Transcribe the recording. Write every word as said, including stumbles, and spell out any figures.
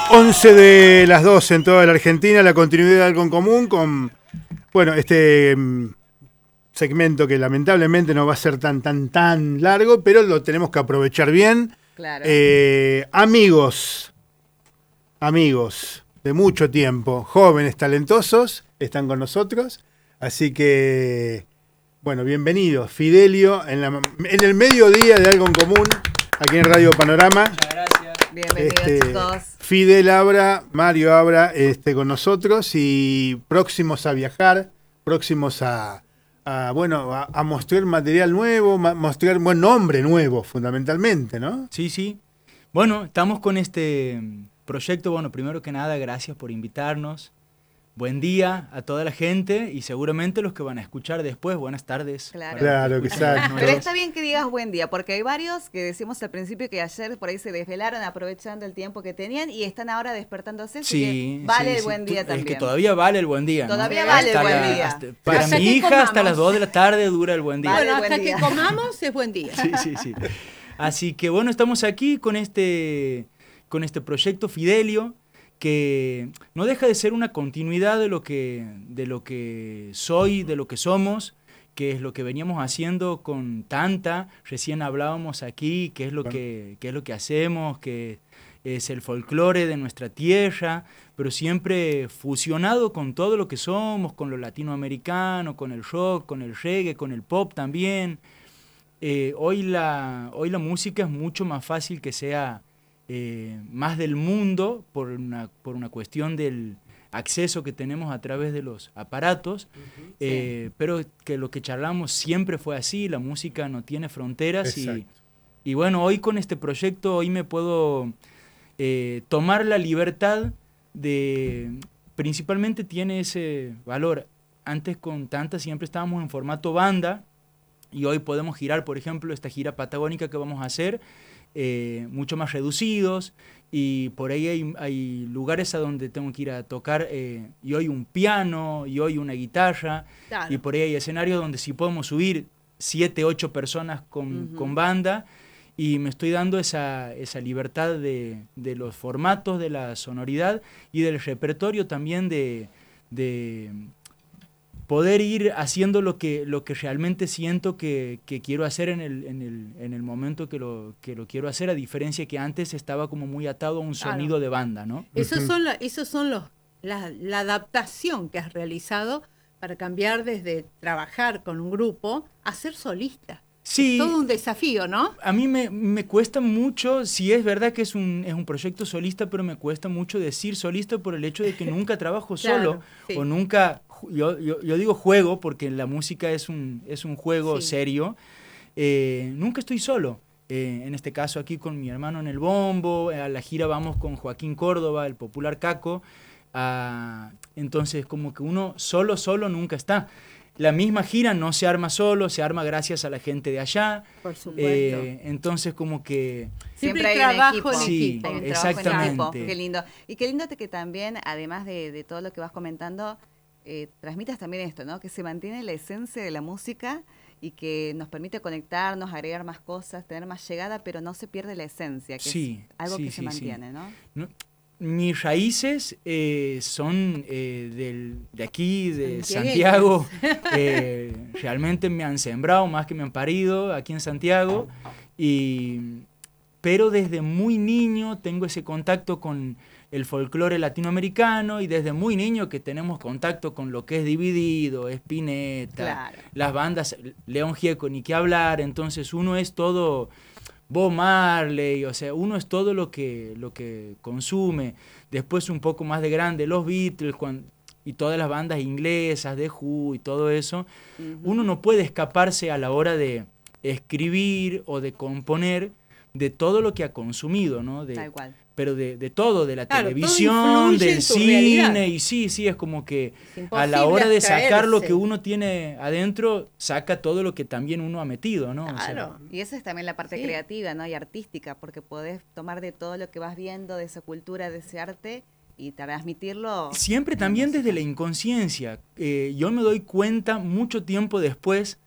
once de las doce en toda la Argentina, la continuidad de Algo en Común con, bueno, este um, segmento que lamentablemente no va a ser tan, tan, tan largo, pero lo tenemos que aprovechar bien. Claro. Eh, amigos, amigos de mucho tiempo, jóvenes talentosos, están con nosotros, así que, bueno, bienvenidos. Fidelio, en, la, en el mediodía de Algo en Común, aquí en Radio Panorama. Muchas gracias. Bienvenidos, Este, chicos. Fidel Abra, Mario Abra este, con nosotros y próximos a viajar, próximos a, a bueno, a, a mostrar material nuevo, ma, mostrar buen nombre nuevo, fundamentalmente, ¿no? Sí, sí. Bueno, estamos con este proyecto. Bueno, primero que nada, gracias por invitarnos. Buen día a toda la gente y seguramente los que van a escuchar después, buenas tardes. Claro, Claro, que exacto. Pero está bien que digas buen día, porque hay varios que decimos al principio que ayer por ahí se desvelaron aprovechando el tiempo que tenían y están ahora despertándose, así Sí, que vale sí, el sí. buen día Es también. que todavía vale el buen día, ¿no? Todavía vale el Hasta buen la- día. hasta- para Hasta mi que hija, hasta comamos. las dos de la tarde dura el buen día. Vale, Bueno, buen hasta día. que comamos es buen día. Sí, sí, sí. Así que bueno, estamos aquí con este, con este proyecto Fidelio, que no deja de ser una continuidad de lo que, de lo que soy, de lo que somos, que es lo que veníamos haciendo con Tanta. Recién hablábamos aquí, qué es lo que, qué es lo que hacemos, que es el folclore de nuestra tierra, pero siempre fusionado con todo lo que somos, con lo latinoamericano, con el rock, con el reggae, con el pop también. Eh, hoy, la, hoy la música es mucho más fácil que sea eh, más del mundo por una, por una cuestión del acceso que tenemos a través de los aparatos, uh-huh, eh, sí. Pero que lo que charlamos siempre fue así, la música no tiene fronteras y, y bueno, hoy con este proyecto hoy me puedo eh, tomar la libertad de, principalmente tiene ese valor. Antes con Tanta siempre estábamos en formato banda, y hoy podemos girar, por ejemplo, esta gira patagónica que vamos a hacer, eh, mucho más reducidos, y por ahí hay, hay lugares a donde tengo que ir a tocar, eh, y hoy un piano, y hoy una guitarra, claro. Y por ahí hay escenarios donde sí podemos subir siete, ocho personas con, uh-huh. con banda, y me estoy dando esa, esa libertad de, de los formatos, de la sonoridad, y del repertorio también de... de poder ir haciendo lo que, lo que realmente siento que, que quiero hacer en el, en el, en el momento que lo, que lo quiero hacer, a diferencia que antes estaba como muy atado a un sonido claro. de banda, ¿no? Esos son, la, esos son los, la, la adaptación que has realizado para cambiar desde trabajar con un grupo a ser solista. Sí, es todo un desafío, ¿no? A mí me, me cuesta mucho, sí es verdad que es un, es un proyecto solista, pero me cuesta mucho decir solista por el hecho de que nunca trabajo claro, solo, sí. o nunca, yo, yo, yo digo juego porque la música es un, es un juego sí. serio, eh, nunca estoy solo. Eh, en este caso aquí con mi hermano en el bombo, a la gira vamos con Joaquín Córdoba, el popular Caco, uh, entonces como que uno solo, solo nunca está. La misma gira no se arma solo, se arma gracias a la gente de allá. Por supuesto. Eh, entonces como que... Siempre, Siempre hay trabajo equipo. en sí, equipo. Hay un exactamente. En equipo. Qué lindo. Y qué lindo que también, además de, de todo lo que vas comentando, eh, transmitas también esto, ¿no? Que se mantiene la esencia de la música y que nos permite conectarnos, agregar más cosas, tener más llegada, pero no se pierde la esencia, que sí, es algo sí, que sí, se mantiene, sí. ¿no? no Mis raíces eh, son eh, del, de aquí, de Santiago. Eh, realmente me han sembrado más que me han parido aquí en Santiago. Y, pero desde muy niño tengo ese contacto con el folclore latinoamericano y desde muy niño que tenemos contacto con lo que es Dividido, Spinetta, claro. las bandas, León Gieco, ni qué hablar. Entonces uno es todo... Bob Marley, o sea, uno es todo lo que, lo que consume. Después un poco más de grande, los Beatles cuando, y todas las bandas inglesas, The Who y todo eso. Uh-huh. Uno no puede escaparse a la hora de escribir o de componer de todo lo que ha consumido, ¿no? De, Tal cual. Pero de, de todo, de la claro, televisión, del cine, realidad. y sí, sí, es como que a la hora de sacar lo que uno tiene adentro, saca todo lo que también uno ha metido, ¿no? Claro, o sea, y esa es también la parte sí. creativa, ¿no? Y artística, porque podés tomar de todo lo que vas viendo, de esa cultura, de ese arte, y transmitirlo. Siempre también desde la inconsciencia. Eh, yo me doy cuenta mucho tiempo después